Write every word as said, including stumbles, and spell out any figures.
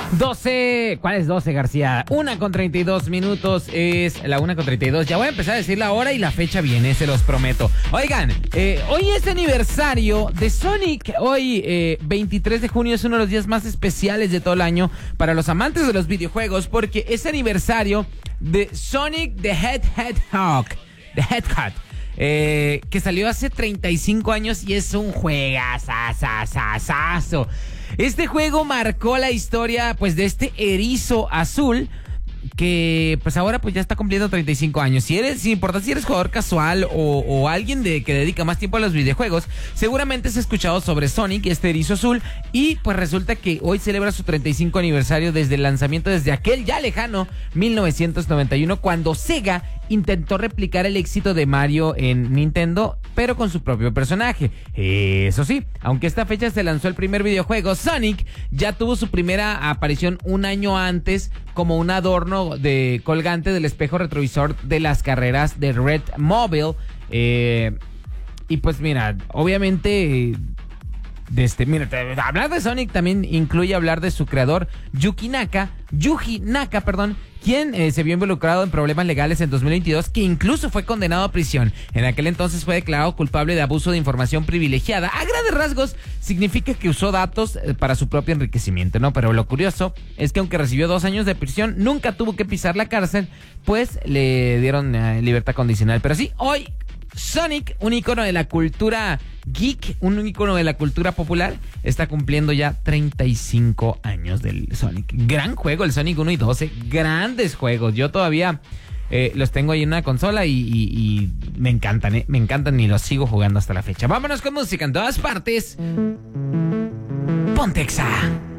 doce, ¿cuál es doce, García? Una con treinta y dos minutos, es la una con treinta y dos. Ya voy a empezar a decir la hora y la fecha viene, se los prometo. Oigan, eh, hoy es aniversario de Sonic. Hoy, eh, veintitrés de junio, es uno de los días más especiales de todo el año para los amantes de los videojuegos, porque es aniversario de Sonic the Hedgehog. The Hedgehog. Eh, que salió hace treinta y cinco años y es un juegazazazazazo. Este juego marcó la historia, pues, de este erizo azul que, pues, ahora pues ya está cumpliendo treinta y cinco años. Si eres, sin importar si eres jugador casual o, o alguien de, que dedica más tiempo a los videojuegos, seguramente has escuchado sobre Sonic, este erizo azul, y pues resulta que hoy celebra su treinta y cinco aniversario desde el lanzamiento, desde aquel ya lejano mil novecientos noventa y uno, cuando Sega intentó replicar el éxito de Mario en Nintendo, pero con su propio personaje. Eso sí, aunque esta fecha se lanzó el primer videojuego, Sonic ya tuvo su primera aparición un año antes como un adorno de colgante del espejo retrovisor de las carreras de Red Mobile. Eh, y pues mira, obviamente... De este, mira, hablar de Sonic también incluye hablar de su creador, Yuji Naka, Yuji Naka, perdón, quien eh, se vio involucrado en problemas legales en dos mil veintidós, que incluso fue condenado a prisión. En aquel entonces fue declarado culpable de abuso de información privilegiada. A grandes rasgos, significa que usó datos eh, para su propio enriquecimiento, ¿no? Pero lo curioso es que aunque recibió dos años de prisión, nunca tuvo que pisar la cárcel, pues le dieron eh, libertad condicional. Pero sí, hoy... Sonic, un icono de la cultura geek, un icono de la cultura popular, está cumpliendo ya treinta y cinco años del Sonic. Gran juego, el Sonic uno y doce, grandes juegos. Yo todavía eh, los tengo ahí en una consola y, y, y me encantan, ¿eh? Me encantan y los sigo jugando hasta la fecha. Vámonos con música en todas partes. Ponte Exa.